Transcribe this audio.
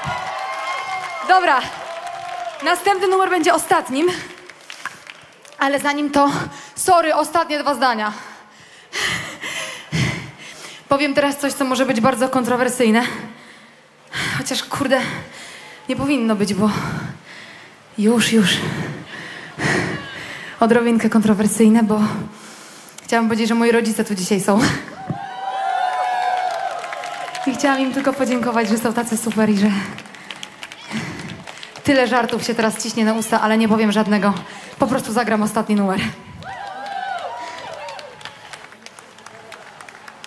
Dobra. Następny numer będzie ostatnim. Ale zanim to, sorry, ostatnie 2 zdania. Powiem teraz coś, co może być bardzo kontrowersyjne. Chociaż, kurde, nie powinno być, bo już. Odrobinkę kontrowersyjne, bo chciałam powiedzieć, że moi rodzice tu dzisiaj są. I chciałam im tylko podziękować, że są tacy super i że tyle żartów się teraz ciśnie na usta, ale nie powiem żadnego. Po prostu zagram ostatni numer.